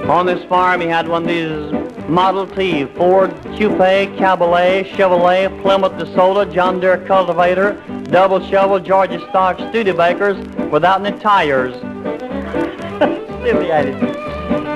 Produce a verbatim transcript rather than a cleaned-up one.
On this farm, he had one of these Model T, Ford Coupe, Cabriolet, Chevrolet, Plymouth DeSoto, John Deere cultivator, double shovel, Georgia stock Studebakers without any tires. Silly attitude.